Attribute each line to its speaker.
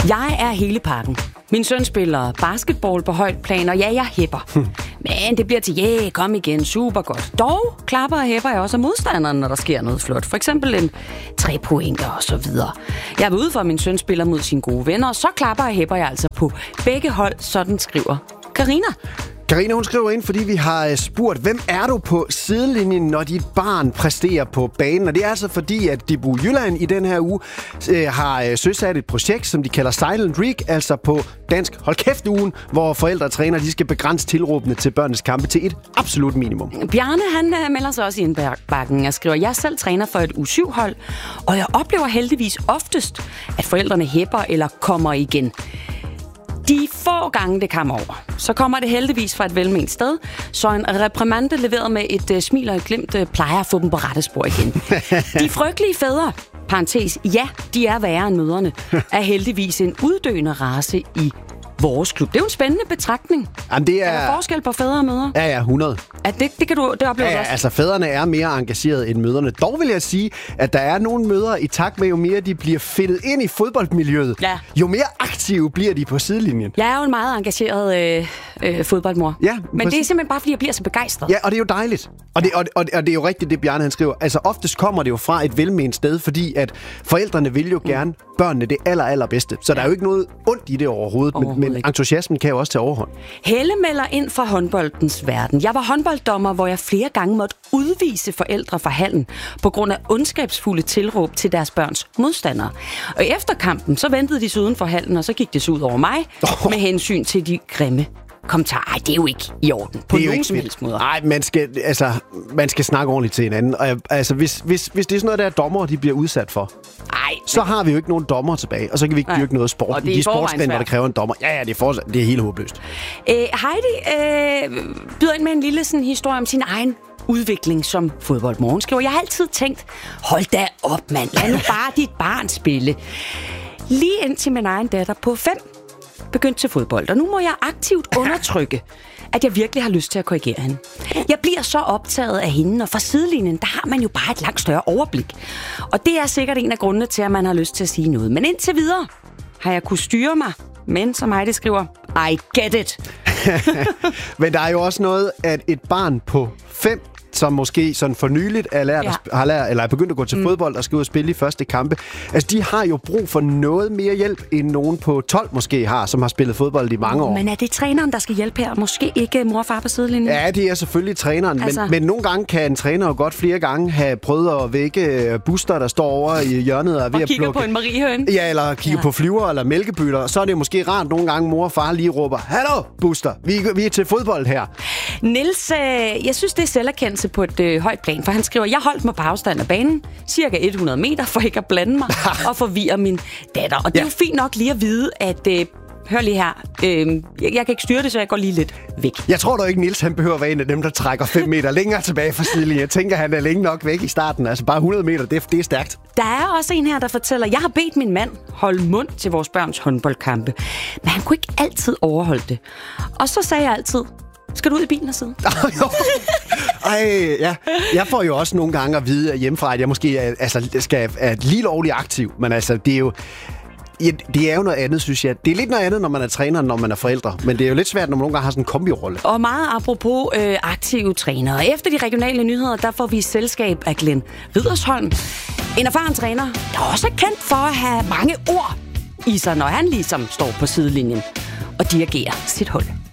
Speaker 1: Jeg er hele pakken. Min søn spiller basketball på højt plan, og ja, jeg hæpper. Men det bliver til, kom igen, super godt. Dog klapper og hæpper jeg også af modstanderen, når der sker noget flot. For eksempel en 3-pointer og så videre. Jeg er ude for, at min søn spiller mod sine gode venner, og så klapper og hæpper jeg altså på begge hold, sådan skriver Karina.
Speaker 2: Karina, hun skriver ind, fordi vi har spurgt, hvem er du på sidelinjen, når dit barn præsterer på banen? Og det er altså fordi, at Dibu Jylland i den her uge har søsat et projekt, som de kalder Silent Week, altså på dansk hold kæft-ugen, hvor forældre og træner, de skal begrænse tilråbene til børnenes kampe til et absolut minimum.
Speaker 1: Bjarne, han melder sig også i en bakken og skriver, jeg selv træner for et U7-hold, og jeg oplever heldigvis oftest, at forældrene hæpper eller kommer igen. De få gange det kommer over, så kommer det heldigvis fra et velment sted, så en reprimande leveret med et smil og et glimt plejer at få dem på rette spor igen. De frygtelige fædre, parentes, ja, de er værre end mødrene, er heldigvis en uddøende race i vores klub. Det er jo en spændende betragtning.
Speaker 2: Jamen, det
Speaker 1: er der forskel på fædre og mødre?
Speaker 2: Ja, 100.
Speaker 1: Det kan du, det oplever du også?
Speaker 2: Altså fædrene er mere engageret end mødrene. Dog vil jeg sige, at der er nogle mødre i takt med, jo mere de bliver fedtet ind i fodboldmiljøet, jo mere aktive bliver de på sidelinjen.
Speaker 1: Jeg er jo en meget engageret fodboldmor.
Speaker 2: Ja,
Speaker 1: men det er simpelthen bare, fordi jeg bliver så begejstret.
Speaker 2: Ja, og det er jo dejligt. Og det er jo rigtigt, det Bjarne han skriver. Altså oftest kommer det jo fra et velment sted, fordi at forældrene vil jo gerne børnene det allerbedste. Så der er jo ikke noget ondt i det overhovedet, men entusiasmen kan jo også tage overhånd.
Speaker 1: Helle melder ind fra håndboldens verden. Jeg var håndbolddommer, hvor jeg flere gange måtte udvise forældre fra hallen på grund af ondskabsfulde tilråb til deres børns modstandere. Og efter kampen, så ventede de sig uden for hallen, og så gik det så ud over mig med hensyn til de grimme kommentarer. Ej, det er jo ikke i orden på nogen som helst måde.
Speaker 2: Nej, man skal snakke ordentligt til hinanden. Og hvis det er sådan noget, der dommer, de bliver udsat for, så har vi jo ikke nogen dommer tilbage, og så kan vi ikke dyrke noget sport. De sportsgrene, hvor der kræver en dommer. Ja, det er helt håbløst.
Speaker 1: Heidi byder ind med en lille sådan, historie om sin egen udvikling som fodboldmor. Skriver, jeg har altid tænkt, hold da op, mand. Lad nu bare dit barn spille. Lige indtil min egen datter på 5 begyndt til fodbold, og nu må jeg aktivt undertrykke, at jeg virkelig har lyst til at korrigere hende. Jeg bliver så optaget af hende, og fra sidelinjen, der har man jo bare et langt større overblik. Og det er sikkert en af grundene til, at man har lyst til at sige noget. Men indtil videre har jeg kunnet styre mig, men som Heidi skriver, I get it.
Speaker 2: Men der er jo også noget, at et barn på 5, som måske sådan for nyligt er begyndt at gå til fodbold og skal ud og spille i første kampe. Altså, de har jo brug for noget mere hjælp, end nogen på 12 måske har, som har spillet fodbold i mange år.
Speaker 1: Men er det træneren, der skal hjælpe her? Måske ikke mor og far på sidelinjen?
Speaker 2: Ja, det er selvfølgelig træneren. Altså. Men nogle gange kan en træner jo godt flere gange have prøvet at vække Buster, der står over i hjørnet og ved at
Speaker 1: kigger på en mariehøn.
Speaker 2: Ja, eller kigger på flyver eller mælkebytter. Så er det måske rart nogle gange, mor og far lige råber, hallo Buster, vi er til fodbold her.
Speaker 1: Niels, jeg synes, det er selverkendelse på et højt plan, for han skriver, jeg holdt mig på afstand af banen, cirka 100 meter, for ikke at blande mig og forvirre min datter. Og det er jo fint nok lige at vide, at hør lige her, jeg kan ikke styre det, så jeg går lige lidt væk.
Speaker 2: Jeg tror dog ikke, Niels han behøver at være en af dem, der trækker 5 meter længere tilbage fra sidelinjen. Jeg tænker, han er længe nok væk i starten. Altså bare 100 meter, det er stærkt.
Speaker 1: Der er også en her, der fortæller, jeg har bedt min mand holde mund til vores børns håndboldkampe, men han kunne ikke altid overholde det. Og så sagde jeg altid, skal du ud i bilen og sidde?
Speaker 2: Jeg får jo også nogle gange at vide hjemmefra, at jeg måske er lige lovligt aktiv. Men altså, det er jo... Ja, det er jo noget andet, synes jeg. Det er lidt noget andet, når man er træner, end når man er forældre. Men det er jo lidt svært, når man nogle gange har sådan en kombirolle.
Speaker 1: Og meget apropos aktive trænere. Efter de regionale nyheder, der får vi selskab af Glenn Riddersholm. En erfaren træner, der også er kendt for at have mange ord i sig, når han ligesom står på sidelinjen og dirigerer sit hold.